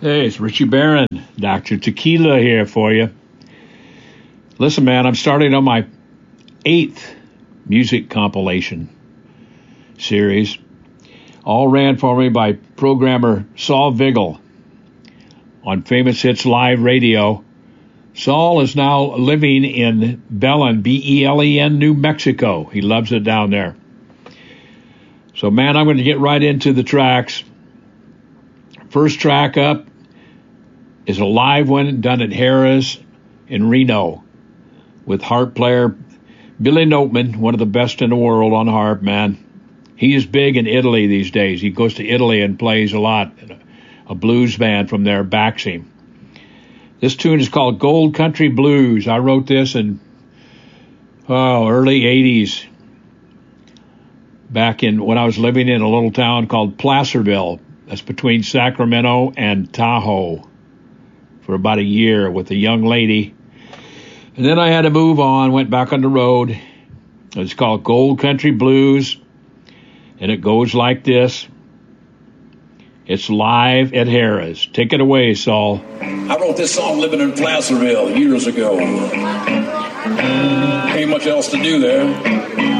Hey, it's Richie Barron, Dr. Tequila here for you. Listen, man, I'm starting on my 8th music compilation series. All ran for me by programmer Saul Vigil on Famous Hits Live Radio. Saul is now living in Belen, Belen, New Mexico. He loves it down there. So, man, I'm going to get right into the tracks. First track up is a live one done at Harrah's in Reno with harp player Billy Notman, one of the best in the world on harp, man. He is big in Italy these days. He goes to Italy and plays a lot. A blues band from there backs him. This tune is called Gold Country Blues. I wrote this in early 80s, back in when I was living in a little town called Placerville. That's between Sacramento and Tahoe for about a year with a young lady. And then I had to move on, went back on the road. It's called Gold Country Blues, and it goes like this. It's live at Harrah's. Take it away, Saul. I wrote this song living in Placerville years ago. Ain't much else to do there.